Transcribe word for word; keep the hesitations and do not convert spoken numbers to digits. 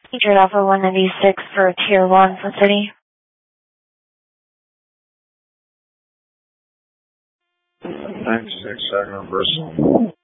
Featured Alpha one ninety-six for Tier one for City. ninety-six, Saginaw, Bristol.